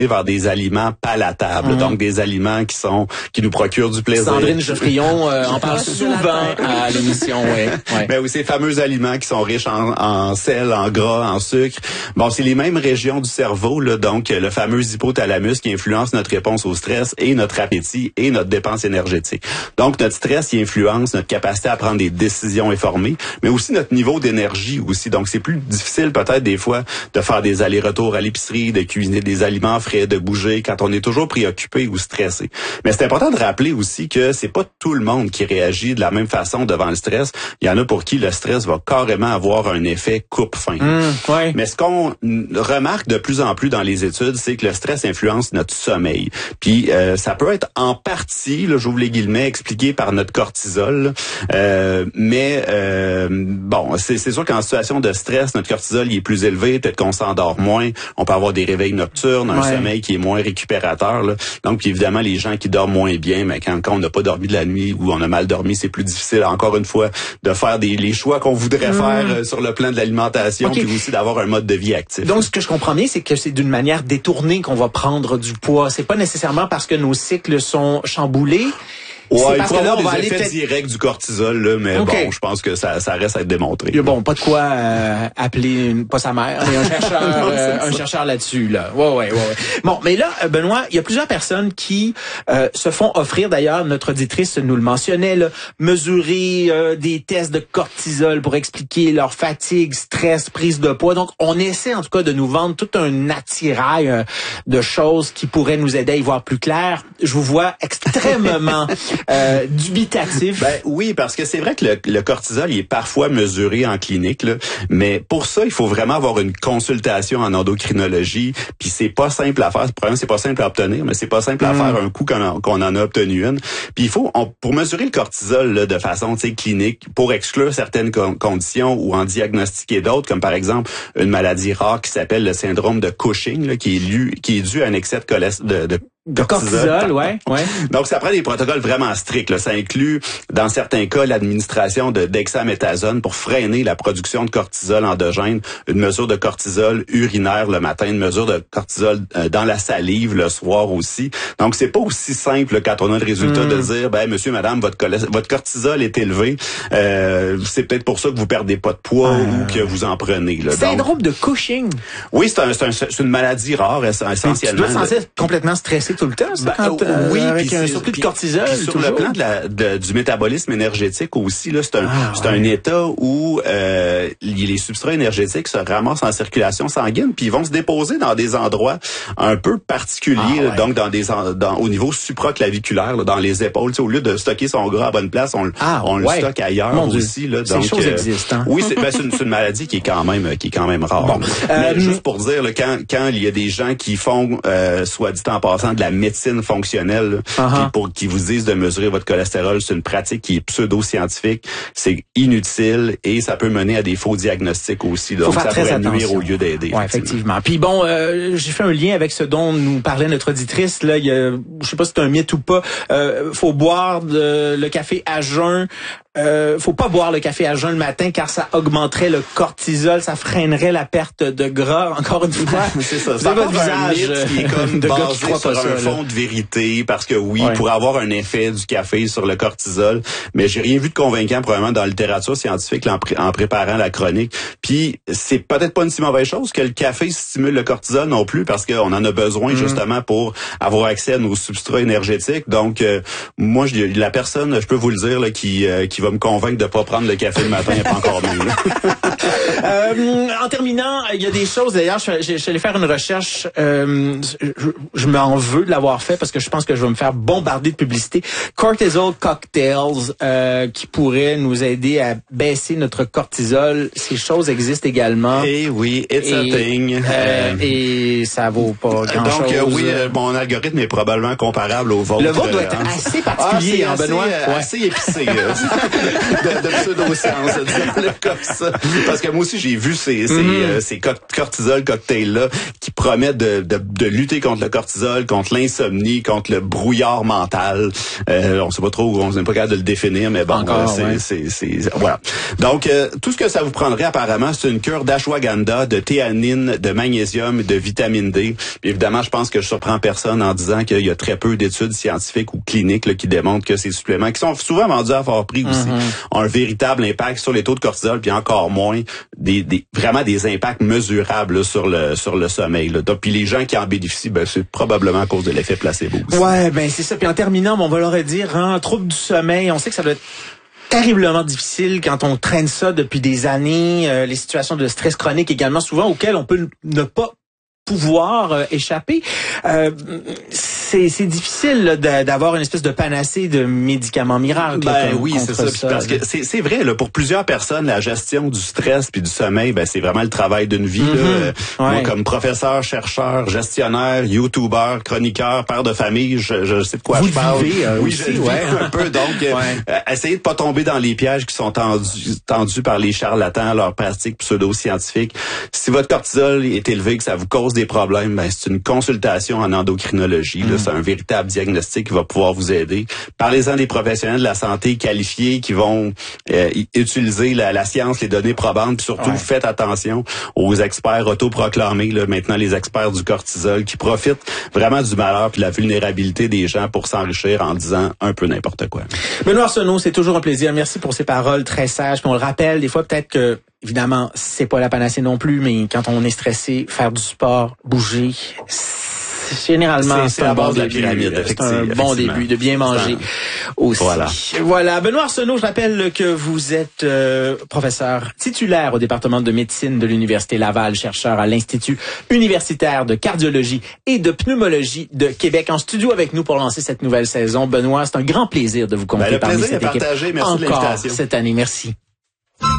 vers des aliments palatables, donc des aliments qui nous procurent du plaisir. Sandrine Geoffrion en parle souvent à l'émission, ouais. Mais oui, ces fameux aliments qui sont riches en sel, en gras, en sucre. Bon, c'est les mêmes régions du cerveau, là, donc le fameux hypothalamus qui influence notre réponse au stress et notre appétit et notre dépense énergétique. Donc notre stress, il influence notre capacité à prendre des décisions informées, mais aussi notre niveau d'énergie aussi. Donc c'est plus difficile peut-être des fois de faire des allers-retours à l'épicerie, de cuisiner des aliments frais, de bouger quand on est toujours préoccupé ou stressé. Mais c'est important de rappeler aussi que c'est pas tout le monde qui réagit de la même façon devant le stress. Il y en a pour qui le stress va carrément avoir un effet coupe-faim. Ouais. Mais ce qu'on remarque de plus en plus dans les études, c'est que le stress influence notre sommeil. Puis ça peut être en partie, là, j'ouvre les guillemets, expliqué par notre cortisol. Bon, c'est sûr qu'en situation de stress, notre cortisol il est plus élevé, peut-être qu'on s'endort moins, on peut avoir des réveils nocturnes, un sommeil qui est moins récupérateur. Là. Donc, puis évidemment, les gens qui dorment moins bien, mais quand on n'a pas dormi de la nuit ou on a mal dormi, c'est plus difficile, encore une fois, de faire les choix qu'on voudrait faire sur le plan de l'alimentation, puis aussi d'avoir un mode de vie actif. Donc, ce que je comprends bien, c'est que c'est d'une manière détournée qu'on va prendre du poids. C'est pas nécessairement parce que nos cycles sont chamboulés. Ouais, il faut avoir des effets directs du cortisol, là, mais bon, je pense que ça reste à être démontré. Bon, pas de quoi appeler pas sa mère, mais un chercheur, un chercheur là-dessus, là. Ouais. Bon, mais là, Benoît, il y a plusieurs personnes qui se font offrir, d'ailleurs, notre auditrice nous le mentionnait, là, mesurer des tests de cortisol pour expliquer leur fatigue, stress, prise de poids. Donc, on essaie en tout cas de nous vendre tout un attirail de choses qui pourraient nous aider à y voir plus clair. Je vous vois extrêmement dubitatif. Ben oui, parce que c'est vrai que le cortisol il est parfois mesuré en clinique, là, mais pour ça, il faut vraiment avoir une consultation en endocrinologie, puis c'est pas simple à faire. Le problème, c'est pas simple à obtenir, mais c'est pas simple à faire un coup qu'on en a obtenu une. Puis il faut, pour mesurer le cortisol là, de façon clinique, pour exclure certaines conditions ou en diagnostiquer d'autres, comme par exemple une maladie rare qui s'appelle le syndrome de Cushing, là, qui est dû à un excès de cortisol, ouais. Donc, ça prend des protocoles vraiment stricts. Là. Ça inclut, dans certains cas, l'administration de dexaméthasone pour freiner la production de cortisol endogène, une mesure de cortisol urinaire le matin, une mesure de cortisol dans la salive le soir aussi. Donc, c'est pas aussi simple là, quand on a le résultat de dire, ben, monsieur, madame, votre cortisol est élevé. C'est peut-être pour ça que vous perdez pas de poids ou que vous en prenez. Là. Syndrome de Cushing. Oui, c'est une maladie rare, essentiellement. Tu dois te sentir complètement stressé tout le temps, ça, avec un surplus de cortisol. Sur le plan du métabolisme énergétique aussi, là, c'est un état où les substrats énergétiques se ramassent en circulation sanguine, puis ils vont se déposer dans des endroits un peu particuliers, donc au niveau supraclaviculaire, là, dans les épaules. Au lieu de stocker son gras à bonne place, on le stocke ailleurs aussi. Là, donc, ces choses existent. Hein? Oui, c'est une maladie qui est quand même rare. Bon. Mais juste pour dire, là, quand il y a des gens qui font, soit dit en passant, de la médecine fonctionnelle, qui vous disent de mesurer votre cholestérol, c'est une pratique qui est pseudo-scientifique, c'est inutile et ça peut mener à des faux diagnostics aussi. Donc ça pourrait nuire au lieu d'aider. Ouais, effectivement. Puis bon, j'ai fait un lien avec ce dont nous parlait notre auditrice. Là, je sais pas si c'est un mythe ou pas. Faut boire le café à jeun. Faut pas boire le café à jeun le matin car ça augmenterait le cortisol, ça freinerait la perte de gras. Encore une fois, c'est ça. C'est votre visage qui est comme basé sur un fond de vérité parce que il pourrait avoir un effet du café sur le cortisol, mais j'ai rien vu de convaincant probablement dans la littérature scientifique en préparant la chronique. Puis c'est peut-être pas une si mauvaise chose que le café stimule le cortisol non plus parce qu'on en a besoin justement pour avoir accès à nos substrats énergétiques. Donc moi la personne, je peux vous le dire là, qui va me convaincre de pas prendre le café le matin, il n'est pas encore mieux. En terminant, il y a des choses, d'ailleurs, je suis allé faire une recherche, je m'en veux de l'avoir fait parce que je pense que je vais me faire bombarder de publicité. Cortisol cocktails qui pourraient nous aider à baisser notre cortisol. Ces choses existent également. Et oui, it's a thing. Et ça vaut pas grand-chose. Donc mon algorithme est probablement comparable au vôtre. Le vôtre doit être assez particulier, Benoît. Assez épicé. de pseudo-science, disons-le comme ça. Parce que moi aussi, j'ai vu ces cortisol cocktails-là qui promettent de lutter contre le cortisol, contre l'insomnie, contre le brouillard mental. On sait pas trop, on n'est pas capable de le définir, mais bon, voilà. Donc, tout ce que ça vous prendrait apparemment, c'est une cure d'ashwagandha, de théanine, de magnésium et de vitamine D. Puis, évidemment, je pense que je surprends personne en disant qu'il y a très peu d'études scientifiques ou cliniques là, qui démontrent que ces suppléments, qui sont souvent vendus à fort prix aussi, ont un véritable impact sur les taux de cortisol, puis encore moins vraiment des impacts mesurables là, sur le sommeil. Là. Donc, puis les gens qui en bénéficient, c'est probablement à cause de l'effet placebo aussi. Ouais, c'est ça. Puis en terminant, on va leur dire, trouble du sommeil, on sait que ça doit être terriblement difficile quand on traîne ça depuis des années, les situations de stress chronique également, souvent auxquelles on peut ne pas pouvoir échapper. C'est difficile là, d'avoir une espèce de panacée de médicaments miracles. Oui, c'est ça. Parce que c'est vrai là, pour plusieurs personnes, la gestion du stress puis du sommeil, c'est vraiment le travail d'une vie. Moi, comme professeur, chercheur, gestionnaire, YouTuber, chroniqueur, père de famille, je sais de quoi je parle. Oui, je vis un peu. Donc, essayez de pas tomber dans les pièges qui sont tendus par les charlatans, leurs pratiques pseudo-scientifiques. Si votre cortisol est élevé, que ça vous cause des problèmes, c'est une consultation en endocrinologie. Là, c'est un véritable diagnostic qui va pouvoir vous aider. Parlez-en des professionnels de la santé qualifiés qui vont utiliser la science, les données probantes. Puis surtout, faites attention aux experts autoproclamés, là, maintenant les experts du cortisol, qui profitent vraiment du malheur puis de la vulnérabilité des gens pour s'enrichir en disant un peu n'importe quoi. Benoît Arsenault, c'est toujours un plaisir. Merci pour ces paroles très sages. Puis on le rappelle, des fois peut-être que évidemment, c'est pas la panacée non plus, mais quand on est stressé, faire du sport, bouger, généralement, c'est un bon début. C'est un bon début de bien manger aussi. Voilà. Benoît Arsenault, je rappelle que vous êtes professeur titulaire au département de médecine de l'Université Laval, chercheur à l'Institut universitaire de cardiologie et de pneumologie de Québec. En studio avec nous pour lancer cette nouvelle saison. Benoît, c'est un grand plaisir de vous compter parmi cette équipe. Merci de l'invitation. Cette année. Merci.